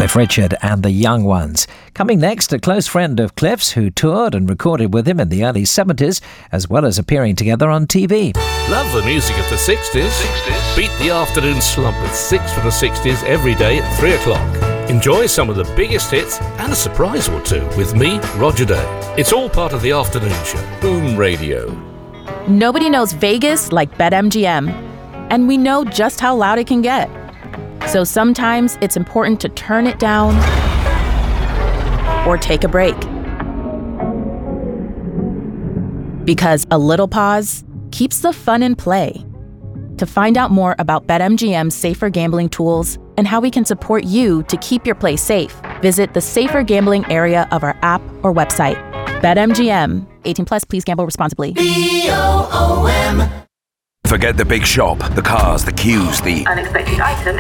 Cliff Richard and the Young Ones. Coming next, a close friend of Cliff's who toured and recorded with him in the early 70s, as well as appearing together on TV. Love the music of the 60s? Beat the afternoon slump with 6 from the 60s every day at 3 o'clock. Enjoy some of the biggest hits and a surprise or two with me, Roger Day. It's all part of the afternoon show. Boom Radio. Nobody knows Vegas like BetMGM, and we know just how loud it can get. So sometimes it's important to turn it down or take a break. Because a little pause keeps the fun in play. To find out more about BetMGM's safer gambling tools and how we can support you to keep your play safe, visit the safer gambling area of our app or website. BetMGM. 18 plus, please gamble responsibly. BOOM. Forget the big shop, the cars, the queues, the unexpected item